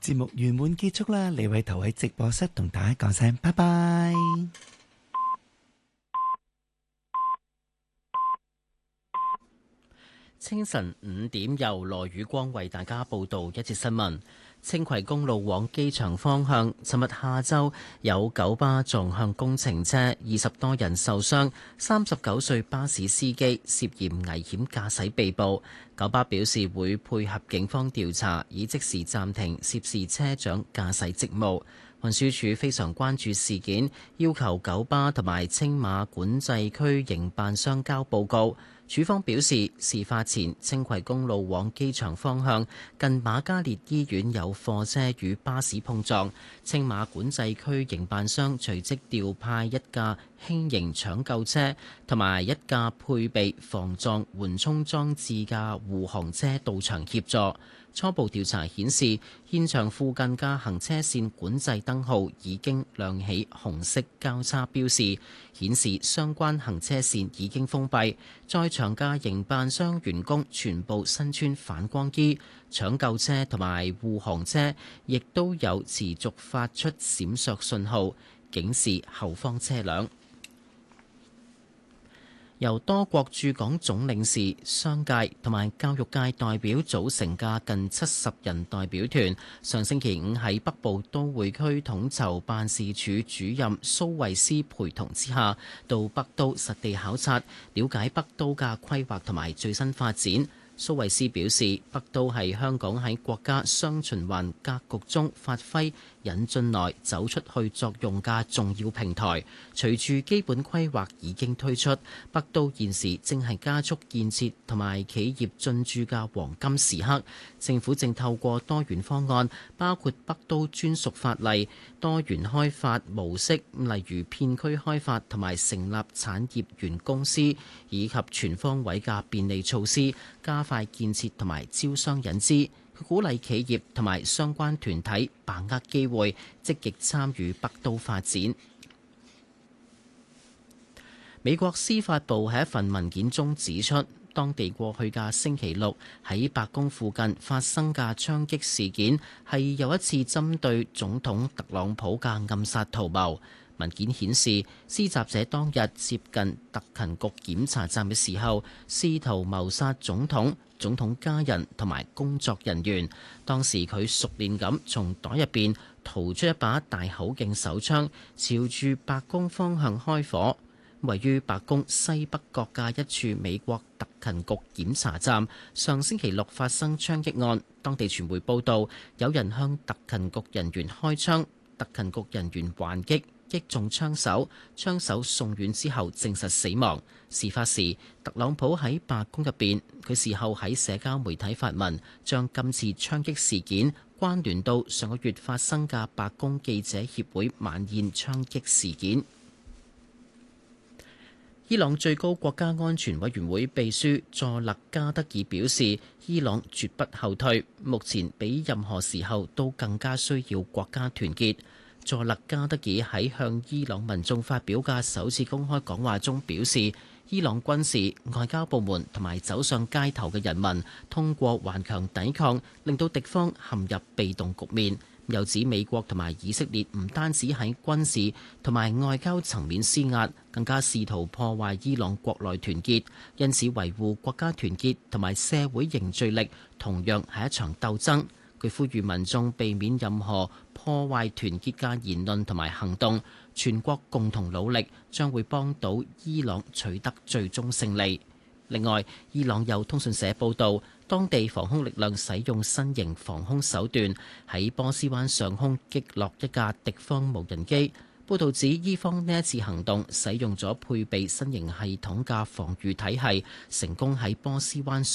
節目圓滿結束啦，李偉圖喺直播室同大家講聲拜拜。 清晨5點，由羅宇光為大家報道一節新聞。青葵公路往機場方向，尋日下晝有九巴撞向工程車，20多人受傷。39歲巴士司機涉嫌危險駕駛被捕。九巴表示會配合警方調查，已即時暫停涉事車長駕駛職務。運輸署非常關注事件，要求九巴同埋青馬管制區營辦商交報告。署方表示，事發前青葵公路往機場方向近瑪嘉烈醫院有貨車與巴士碰撞，青馬管制區營辦商隨即調派一架輕型搶救車同埋一架配備防撞緩衝裝置嘅護航車到場協助。初步調查顯示，現場附近嘅行車線管制燈號已經亮起紅色交叉標示，顯示相關行車線已經封閉。在場嘅營辦商員工全部身穿反光衣，搶救車同埋護航車亦都有持續發出閃爍信號，警示後方車輛。由多國駐港總領事、商界同埋教育界代表組成嘅近70人代表團，上星期五喺北部都會區統籌辦事處主任蘇慧斯陪同之下，到北都實地考察，了解北都嘅規劃同埋最新發展。蘇慧斯表示，北都係香港喺國家雙循環格局中發揮引進來走出去作用嘅重要平台。隨住基本規劃已經推出，北都現時正係加速建設同埋企業進駐嘅黃金時刻。政府正透過多元方案，包括北都專屬法例、多元開發模式，例如片區開發同埋成立產業園公司，以及全方位嘅便利措施，加快建設同埋招商引資。佢鼓勵企業同埋相關團體把握機會，積極參與北都發展。美國司法部喺一份文件中指出，當地過去嘅星期六喺白宮附近發生嘅槍擊事件係又一次針對總統特朗普嘅暗殺圖謀。文件顯示，施襲者當日接近特勤局檢查站嘅時候，試圖謀殺總統、總統家人同埋工作人員。當時佢熟練咁從袋入邊掏出一把大口徑手槍，朝住白宮方向開火。位於白宮西北角嘅一處美國特勤局檢查站，上星期六發生槍擊案。當地傳媒報道，有人向特勤局人員開槍，特勤局人員還擊，擊中槍手，槍手送院之後證實死亡。事發時，特朗普喺白宮入邊，佢事後喺社交媒體發文，將今次槍擊事件關聯到上個月發生嘅白宮記者協會晚宴槍擊事件。伊朗最高國家安全委員會秘書佐勒加德爾表示，伊朗絕不後退，目前比任何時候都更加需要國家團結。佐勒加德爾喺向伊朗民眾發表嘅首次公開講話中表示，伊朗軍事、外交部門同埋走上街頭嘅人民，通過頑強抵抗，令到敵方陷入被動局面。又指美國同埋以色列唔單止喺軍事同埋外交層面施壓，更加試圖破壞伊朗國內團結，因此維護國家團結同埋社會凝聚力同樣係一場鬥爭。佢呼籲民眾避免任何破壞團結嘅言論同埋行動，全國共同努力將會幫到伊朗取得最終勝利。另外，伊朗有通訊社報道，當地防空力量使用新型防空手段，喺波斯灣上空擊落一架敵方無人機。報道指，伊方呢一次行動使用咗配備新型系統嘅防禦體系，成功喺波斯灣